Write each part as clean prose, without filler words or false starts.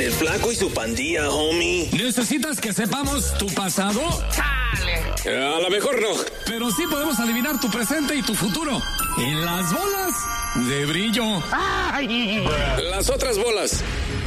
El Flaco y su pandilla, homie. ¿Necesitas que sepamos tu pasado? ¡Chale! A lo mejor no. Pero sí podemos adivinar tu presente y tu futuro. En las bolas de brillo. ¡Ay! Las otras bolas.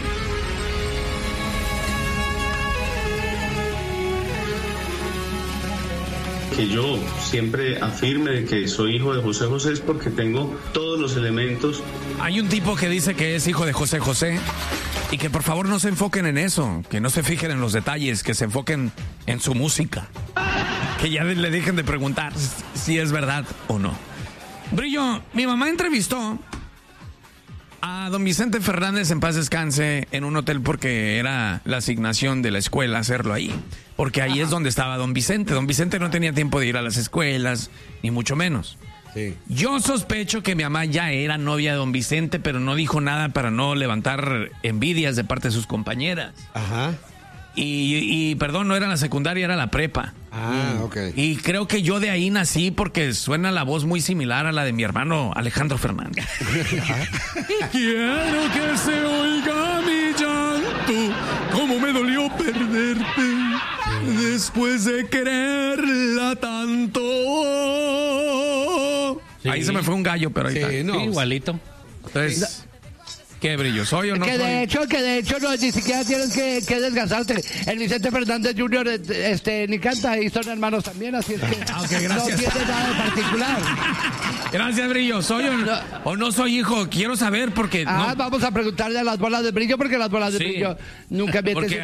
Que yo siempre afirme de que soy hijo de José José es porque tengo todos los elementos. Hay un tipo que dice que es hijo de José José y que por favor no se enfoquen en eso, que no se fijen en los detalles, que se enfoquen en su música. Que ya le dejen de preguntar si es verdad o no. Brillo, mi mamá entrevistó a don Vicente Fernández, en paz descanse, en un hotel porque era la asignación de la escuela hacerlo ahí. Porque ahí es donde estaba don Vicente. Don Vicente no tenía tiempo de ir a las escuelas, ni mucho menos. Sí. Yo sospecho que mi mamá ya era novia de don Vicente, pero no dijo nada para no levantar envidias de parte de sus compañeras. Ajá. Y perdón, no era la secundaria, era la prepa. Ah, ok. Y creo que yo de ahí nací porque suena la voz muy similar a la de mi hermano Alejandro Fernández. Quiero que se oiga mi llanto, cómo me dolió perderte, después de quererla tanto. Sí. Ahí se me fue un gallo, pero ahí Sí, está. no. Sí, igualito. Entonces, ¿qué brillo? ¿Soy o no Que soy? de hecho no, ni siquiera tienes que desgastarte. El Vicente Fernández Jr. Ni canta y son hermanos también, así es que Ok, gracias. no tiene nada de particular. Gracias, Brillo. ¿Soy o no soy hijo? Quiero saber porque... no. Vamos a preguntarle a las bolas de brillo porque las bolas de Sí. brillo nunca mienten. Porque